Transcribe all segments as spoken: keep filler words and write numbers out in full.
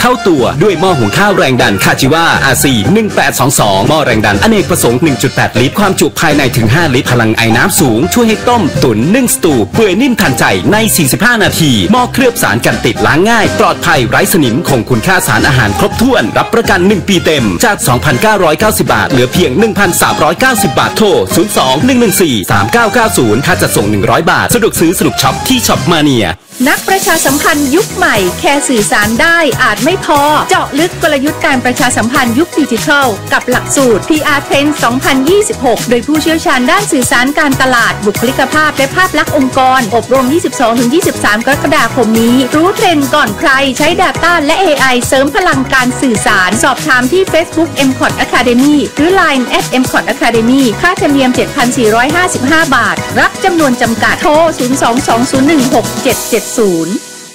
ท่าตัวด้วยหม้อหุงข้าวแรงดันคาจิวา อาร์ ซี หนึ่งแปดสองสองหม้อแรงดันอเนกประสงค์ หนึ่งจุดแปด ลิตรความจุภายในถึงห้าลิตรพลังไอน้ำสูงช่วยให้ต้มตุ๋นนึ่งสตูเปื่อยนิ่มทันใจในสี่สิบห้านาทีหม้อเคลือบสารกันติดล้างง่ายปลอดภัยไร้สนิมคงคุณค่าสารอาหารครบถ้วนรับประกันหนึ่งปีเต็มจาก สองพันเก้าร้อยเก้าสิบ บาทเหลือเพียง หนึ่งพันสามร้อยเก้าสิบ บาทโทรศูนย์ สอง หนึ่ง หนึ่ง สี่ สาม เก้า เก้า ศูนย์ค่าจัดส่งหนึ่งร้อยบาทสะดวกซื้อสนุกช็อปที่ช็อปมาเนียนักประชาสัมพันธ์ยุคใหม่แค่สื่อสารได้อาจไม่พอเจาะลึกกลยุทธ์การประชาสัมพันธ์ยุคดิจิทัลกับหลักสูตร พี อาร์ Trend สองพันยี่สิบหก โดยผู้เชี่ยวชาญด้านสื่อสารการตลาดบุคลิกภาพและภาพลักษณ์องค์กรอบรม ยี่สิบสองถึงยี่สิบสาม กรกฎาคมนี้รู้เทรนด์ก่อนใครใช้ Data และ เอ ไอ เสริมพลังการสื่อสารสอบถามที่ Facebook เอ็ม คอท Academy หรือ ไลน์ แอท เอ็ม คอท แอคาเดมี่ ค่าธรรมเนียม เจ็ดพันสี่ร้อยห้าสิบห้า บาทรับจำนวนจำกัดโทรศูนย์ สอง สอง ศูนย์ หนึ่ง หก เจ็ด เจ็ด ศูนย์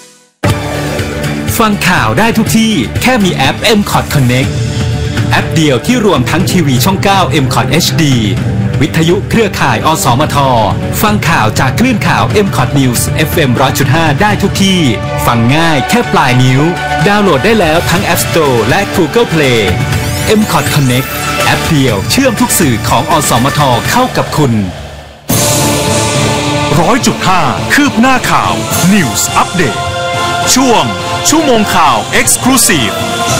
ฟังข่าวได้ทุกที่แค่มีแอป เอ็ม คอท Connect แอปเดียวที่รวมทั้งทีวีช่อง เก้า เอ็ม คอท เอช ดี วิทยุเครือข่ายอสมทฟังข่าวจากคลื่นข่าว เอ็ม คอท News เอฟ เอ็ม หนึ่งร้อยจุดห้า ได้ทุกที่ฟังง่ายแค่ปลายนิ้วดาวน์โหลดได้แล้วทั้ง App Store และ Google Play เอ็ม คอท Connect แอปเดียวเชื่อมทุกสื่อของอสมทเข้ากับคุณหนึ่งร้อยจุดห้า คืบหน้าข่าว News Update ช่วงชั่วโมงข่าว Exclusive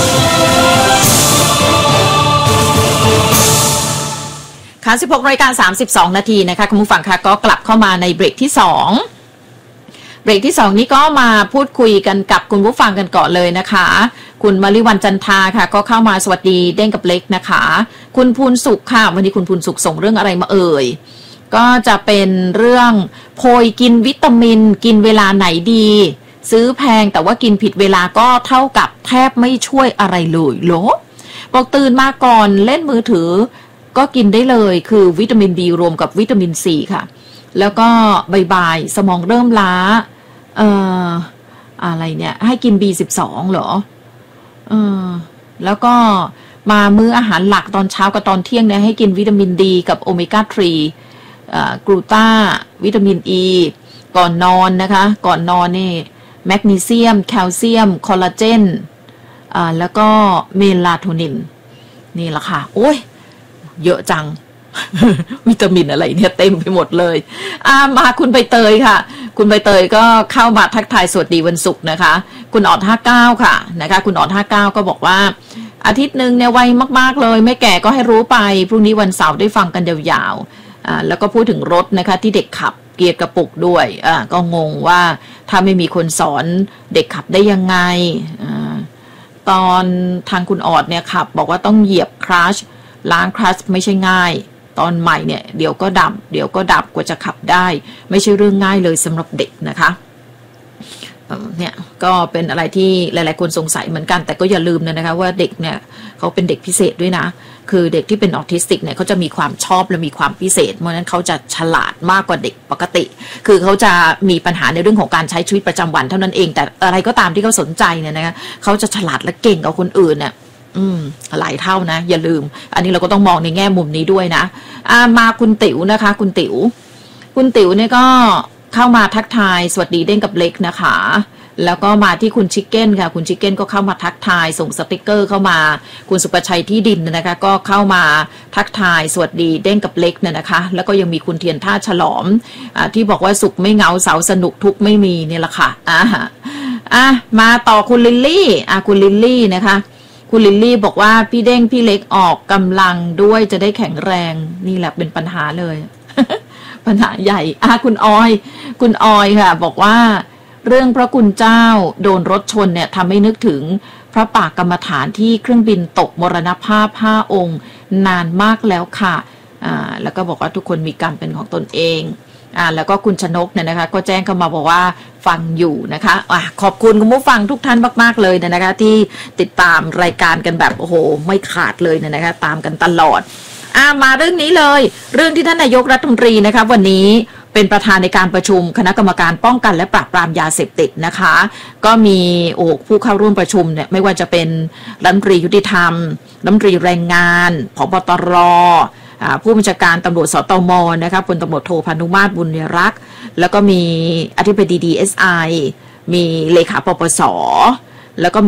ค่ะ สิบหกนาฬิกาสามสิบสอง นาทีนะคะคุณผู้ฟังค่ะก็กลับเข้ามาในเบรกที่สองเบรกที่สองนี้ก็มาพูดคุยกันกับคุณผู้ฟังกันก่อนเลยนะคะคุณมลิวันจันทาค่ะก็เข้ามาสวัสดีเด้งกับเล็กนะคะคุณภูนสุขค่ะวันนี้คุณภูนสุขส่งเรื่องอะไรมาเอ่ยก็จะเป็นเรื่องโพยกินวิตามินกินเวลาไหนดีซื้อแพงแต่ว่ากินผิดเวลาก็เท่ากับแทบไม่ช่วยอะไรเลยโหรอบอกตื่นมาก่อนเล่นมือถือก็กินได้เลยคือวิตามิน B รวมกับวิตามิน C ค่ะแล้วก็บ่ายๆสมองเริ่มล้าเอ่ออะไรเนี่ยให้กิน บี สิบสอง เหรอเออแล้วก็มามื้ออาหารหลักตอนเช้ากับตอนเที่ยงเนี่ยให้กินวิตามินดีกับโอเมก้าสามกลูตาวิตามินอีก่อนนอนนะคะก่อนนอนนี่แมกนีเซียมแคลเซียมคอลลาเจนอ่าแล้วก็เมลาโทนินนี่แหละค่ะโอ้ยเยอะจัง วิตามินอะไรเนี่ยเต็มไปหมดเลยอ่ามาคุณใบเตยค่ะคุณใบเตยก็เข้ามาทักทายสวัสดีวันศุกร์นะคะคุณออดห้าสิบเก้าค่ะนะคะคุณออดห้าสิบเก้าก็บอกว่าอาทิตย์นึงเนี่ยไวมากๆเลยไม่แก่ก็ให้รู้ไปพรุ่งนี้วันเสาร์ได้ฟังกันยาวๆอ่าแล้วก็พูดถึงรถนะคะที่เด็กขับเกียร์กระปุกด้วยอ่าก็งงว่าถ้าไม่มีคนสอนเด็กขับได้ยังไงอ่าตอนทางคุณออดเนี่ยขับบอกว่าต้องเหยียบคลัตช์ล้างคลัตช์ไม่ใช่ง่ายตอนใหม่เนี่ยเดี๋ยวก็ดับเดี๋ยวก็ดับกว่าจะขับได้ไม่ใช่เรื่องง่ายเลยสำหรับเด็กนะคะเนี่ยก็เป็นอะไรที่หลายๆคนสงสัยเหมือนกันแต่ก็อย่าลืมนะคะว่าเด็กเนี่ยเขาเป็นเด็กพิเศษด้วยนะคือเด็กที่เป็นออทิสติกเนี่ยเขาจะมีความชอบและมีความพิเศษเพราะฉะนั้นเขาจะฉลาดมากกว่าเด็กปกติคือเขาจะมีปัญหาในเรื่องของการใช้ชีวิตประจำวันเท่านั้นเองแต่อะไรก็ตามที่เขาสนใจเนี่ยนะคะเขาจะฉลาดและเก่งกว่าคนอื่นเนี่ยอืมหลายเท่านะอย่าลืมอันนี้เราก็ต้องมองในแง่มุมนี้ด้วยนะอ่ามาคุณติ๋วนะคะคุณติ๋วคุณติ๋วเนี่ยก็เข้ามาทักทายสวัสดีเด้งกับเล็กนะคะแล้วก็มาที่คุณชิคเก้นค่ะคุณชิคเก้นก็เข้ามาทักทายส่งสติกเกอร์เข้ามาคุณสุประชัยที่ดินนะคะก็เข้ามาทักทายสวัสดีเด้งกับเล็กเนี่ยนะคะแล้วก็ยังมีคุณเทียนท่าฉลอมอ่าที่บอกว่าสุขไม่เหงาเสาสนุกทุกไม่มีเนี่ยแหละค่ะอ่าอ่ะมาต่อคุณลิลลี่อ่ะคุณลิลลี่นะคะคุณลิลลี่บอกว่าพี่เด้งพี่เล็กออกกำลังด้วยจะได้แข็งแรงนี่แหละเป็นปัญหาเลย ปัญหาใหญ่อ่ะคุณออยคุณออยค่ะบอกว่าเรื่องพระคุณเจ้าโดนรถชนเนี่ยทำให้นึกถึงพระปากกรรมฐานที่เครื่องบินตกมรณภาพห้าองค์นานมากแล้วค่ะอ่าแล้วก็บอกว่าทุกคนมีกรรมเป็นของตนเองอ่าแล้วก็คุณชนกเนี่ยนะคะก็แจ้งเข้ามาบอกว่าฟังอยู่นะคะอ่ะขอบคุณคุณผู้ฟังทุกท่านมากๆเลยนะคะที่ติดตามรายการกันแบบโอ้โหไม่ขาดเลยนะคะตามกันตลอดอ่ามาเรื่องนี้เลยเรื่องที่ท่านนายกรัฐมนตรีนะคะวันนี้เป็นประธานในการประชุมคณะกรรมการป้องกันและปราบปรามยาเสพติดนะคะก็มีโอ้ผู้เข้าร่วมประชุมเนี่ยไม่ว่าจะเป็นรัฐมนตรียุติธรรมรัฐมนตรีแรงงานผบตรผู้บัญชาการตำรวจสตมนะคะพลตำรวจโทพานุมาตรบุญยรักษ์แล้วก็มีอธิบดี ดี เอส ไอ มีเลขาปปสแล้วก็